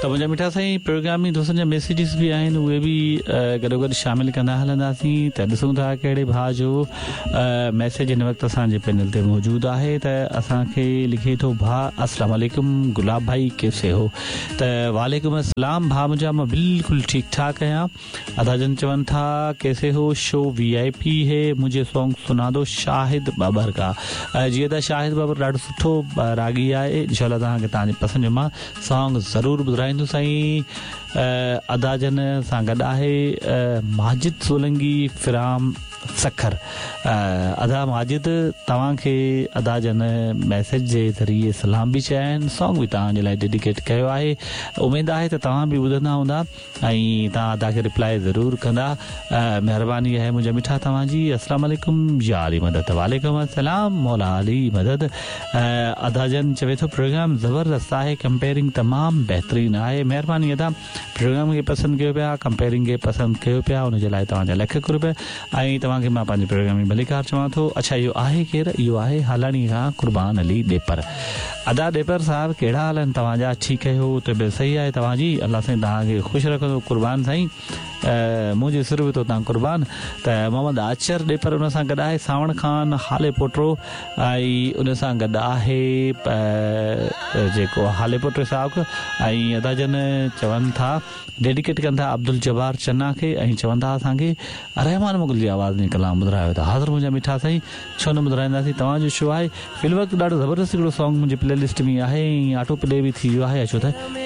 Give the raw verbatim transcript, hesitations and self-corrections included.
त मुंहिंजा मिठा साईं प्रोग्रामी दोस्तनि जा मैसेजिस बि आहिनि, उहे बि गॾो गॾु शामिल कंदा हलंदासीं। त ॾिसूं था कहिड़े भाउ जो मैसेज हिन वक़्तु असांजे पैनल ते मौजूदु आहे। त असांखे लिखे थो भाउ अस्सलाम वालेकुम गुलाब भाई कैसे हो। त वालेकुम अस्सलाम भाउ मुंहिंजा, मां बिल्कुलु ठीकु ठाक आहियां। अदाजन चवनि था कैसे हो, शो वी आई पी है, मुझे सॉन्ग सुना दो शाहिद बाबर का। जीअं त शाहिद बाबर ॾाढो सुठो रागी आहे, इंशाल्लाह तव्हांखे तव्हांजे पसंदि जो मां सॉन्ग ज़रूरु ॿुधाईंदो साईं। अदाजन सां गॾु आहे माजिद सोलंगी फिराम सखर। अदा माजिद तव्हांखे अदाजन मैसेज जे ज़रिए सलाम बि चया आहिनि, सॉन्ग बि तव्हांजे लाइ डेडिकेट कयो आहे। उमेदु आहे त तव्हां बि ॿुधंदा हूंदा ऐं तव्हां अदा खे रिप्लाई ज़रूरु कंदा। महिरबानी आहे मुंहिंजा मिठा तव्हांजी। अस्सलाम वालेकुम या अली मदद। वालेकुम अस्सलाम मौला अली मदद। अदाजन चवे थो प्रोग्राम ज़बरदस्त आहे, कंपेयरिंग तमामु बहितरीनु आहे। महिरबानी अदा, प्रोग्राम खे पसंदि कयो पिया, कंपेयरिंग खे पसंदि कयो पिया, हुनजे लाइ तव्हांजा लख रुपया। ऐं तव्हांखे मां पंहिंजे प्रोग्राम में भलीकार चवां थो। अच्छा, इहो आहे केरु? इहो आहे हालाणी खां कुर्बान अली ॾेपर। अदा ॾेपर साहिबु कहिड़ा हाल आहिनि तव्हांजा? ठीकु आहियो? तबियत सही आहे तव्हांजी? अलाह साईं तव्हांखे ख़ुशि रखंदो कुर्बान साईं। मुंहिंजे सिर बि थो तव्हां कुर्बान। त मोहम्मद आचर ॾेपर उन सां गॾु आहे, सावण खान हाले पोटरो, ऐं उन सां गॾु आहे जेको हाले पोटरे साहिबु। ऐं अदाजन चवनि था डेडिकेट कनि था अब्दुल जब्बार चन्ना खे, ऐं चवनि था असांखे रहमान मुग़ल जी आवाज़ में कलाम ॿुधायो था। हाज़िर मुंहिंजा मिठा साईं, छो न ॿुधाईंदासीं। तव्हांजो शो आहे फिल वक़्तु ॾाढो ज़बरदस्त हिकिड़ो सॉन्ग मुंहिंजे प्लेलिस्ट में आहे, ऐं ऑटो प्ले बि थी वियो आहे। अचो त